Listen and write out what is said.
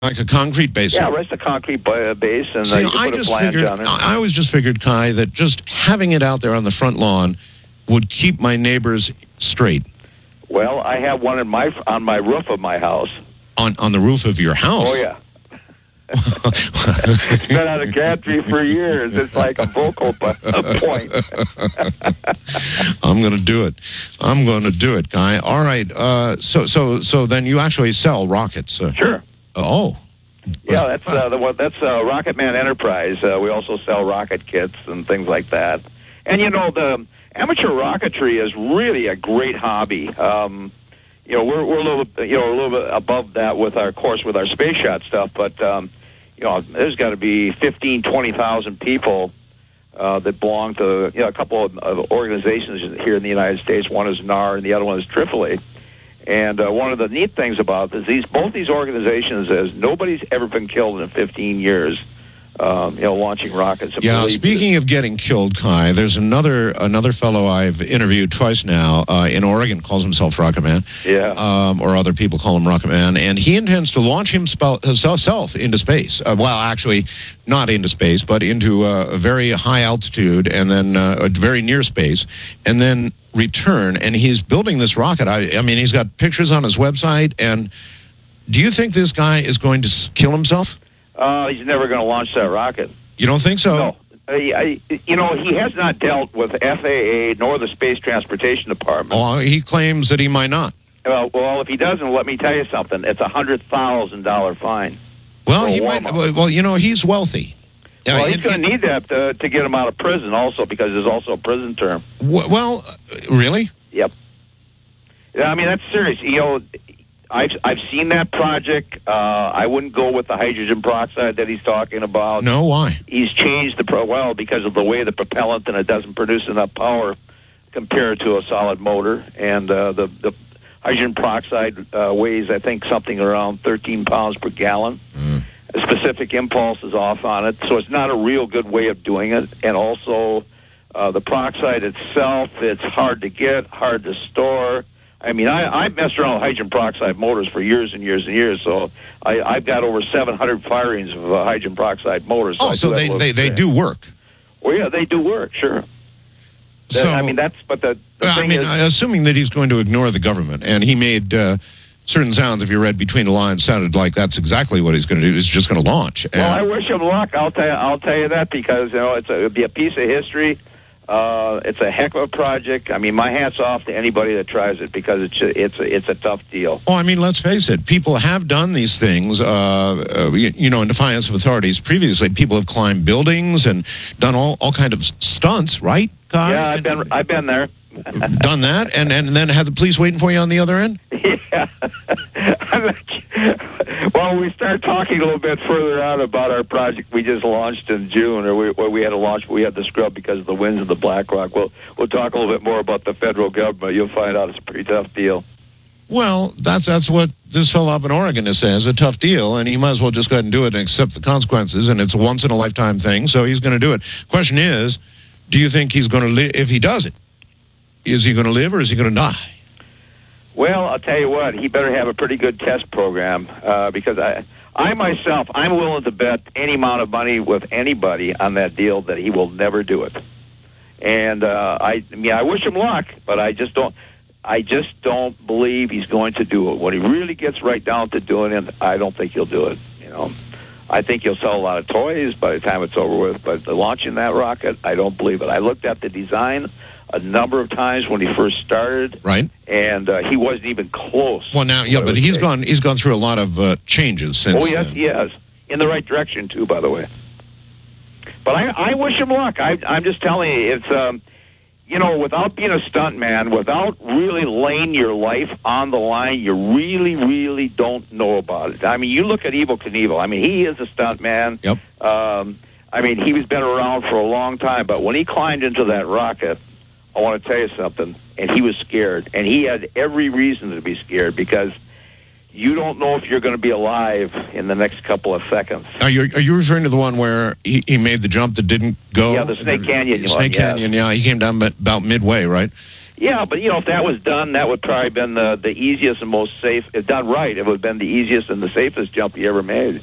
Like a concrete base. Yeah, rest a concrete base, and See, you can put a flange on it. I always just figured, Kai, that just having it out there on the front lawn would keep my neighbors straight. Well, I have one on my roof of my house. On the roof of your house? Oh, yeah. It's been on a cat tree for years. It's like a vocal point. I'm going to do it, Kai. All right. So then you actually sell rockets. Sure. Oh. Yeah, that's Rocket Man Enterprise. We also sell rocket kits and things like that. And the amateur rocketry is really a great hobby. We're a little bit above that with our space shot stuff, but there's got to be 20,000 people that belong to a couple of organizations here in the United States. One is NAR and the other one is AAA. And one of the neat things about this, both these organizations is nobody's ever been killed in 15 years, launching rockets. Yeah, speaking of getting killed, Kai, there's another fellow I've interviewed twice now in Oregon, calls himself Rocket Man. Yeah. Or other people call him Rocket Man, and he intends to launch himself into space. Well, actually, not into space, but into a very high altitude and then a very near space, and then return. And he's building this rocket. I mean, he's got pictures on his website. And do you think this guy is going to kill himself? He's never going to launch that rocket. You don't think so? No. He has not dealt with FAA nor the Space Transportation Department. Oh, he claims that he might not. Well, if he doesn't, let me tell you something. It's a $100,000 fine. Well, he might. Well, he's wealthy. Well, he's going to need that to get him out of prison also, because there's also a prison term. Well, really? Yep. I mean, that's serious. I've seen that project. I wouldn't go with the hydrogen peroxide that he's talking about. No, why? He's changed because of the way the propellant, and it doesn't produce enough power compared to a solid motor. And the hydrogen peroxide weighs, I think, something around 13 pounds per gallon. A specific impulse is off on it, so it's not a real good way of doing it. And also, the peroxide itself, it's hard to get, hard to store. I mean, I've messed around with hydrogen peroxide motors for years and years and years, so I've got over 700 firings of hydrogen peroxide motors. So they do work. Well, yeah, they do work, sure. So, assuming that he's going to ignore the government, and he made certain sounds, if you read between the lines, sounded like that's exactly what he's going to do. He's just going to launch. Well, I wish him luck. I'll tell you that, because it'll be a piece of history. It's a heck of a project. I mean, my hat's off to anybody that tries it, because it's a tough deal. Oh, I mean, let's face it. People have done these things, in defiance of authorities. Previously, people have climbed buildings and done all kind of stunts, right, Kai? Yeah, I've been there. Done that, and then had the police waiting for you on the other end? Yeah. Well, we start talking a little bit further on about our project we just launched in June, or we had to launch. We had to scrub because of the winds of the BlackRock. We'll talk a little bit more about the federal government. You'll find out it's a pretty tough deal. Well, that's what this fellow up in Oregon is saying. It's a tough deal, and he might as well just go ahead and do it and accept the consequences, and it's a once-in-a-lifetime thing, so he's going to do it. Question is, do you think he's going to live if he does it? Is he going to live, or is he going to die? Well, I'll tell you what, he better have a pretty good test program, because I myself, I'm willing to bet any amount of money with anybody on that deal that he will never do it. And I wish him luck, but I just don't believe he's going to do it. When he really gets right down to doing it, I don't think he'll do it. I think he'll sell a lot of toys by the time it's over with, but launching that rocket, I don't believe it. I looked at the design a number of times when he first started, right? And he wasn't even close. Well, now, yeah, but he's gone through a lot of changes since. Oh, yes, he has, in the right direction too, by the way. But I wish him luck. I'm just telling you, it's without being a stunt man, without really laying your life on the line, you really, really don't know about it. I mean, you look at Evel Knievel. I mean, he is a stunt man. Yep. I mean, he's been around for a long time, but when he climbed into that rocket, I want to tell you something, and he was scared, and he had every reason to be scared, because you don't know if you're going to be alive in the next couple of seconds. Are you referring to the one where he made the jump that didn't go? Yeah, the Snake Canyon. Snake Canyon, yeah. He came down about midway, right? Yeah, but if that was done, that would probably been the easiest and most safe. If done right, it would have been the easiest and the safest jump you ever made.